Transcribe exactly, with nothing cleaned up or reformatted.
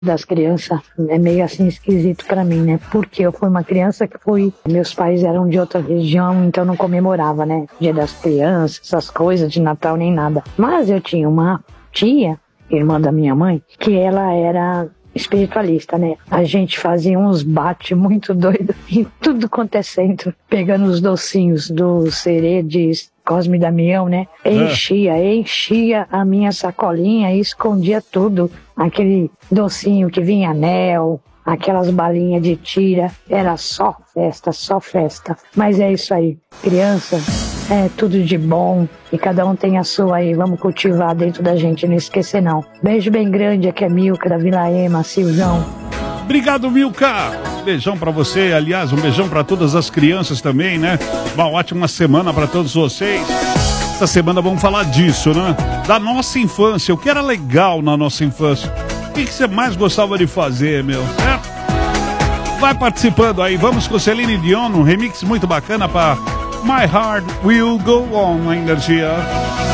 das crianças é meio assim esquisito pra mim, né? Porque eu fui uma criança que fui... Meus pais eram de outra região, então não comemorava, né? Dia das crianças, essas coisas de Natal nem nada. Mas eu tinha uma tia, irmã da minha mãe, que ela era espiritualista, né? A gente fazia uns bate muito doido em tudo quanto é centro, pegando os docinhos do Serê de Cosme e Damião, né? Enchia, enchia a minha sacolinha e escondia tudo. Aquele docinho que vinha anel, aquelas balinhas de tira, era só festa, só festa. Mas é isso aí, criança, é tudo de bom e cada um tem a sua aí, vamos cultivar dentro da gente, não esquecer não. Beijo bem grande, aqui é Milka da Vila Ema, Silvão. Obrigado, Milka. Beijão pra você, aliás, um beijão pra todas as crianças também, né? Uma ótima semana pra todos vocês. Essa semana vamos falar disso, né? Da nossa infância, o que era legal na nossa infância. O que você mais gostava de fazer, meu? Certo? Vai participando aí, vamos com Celine Dion, um remix muito bacana pra My Heart Will Go On, na energia.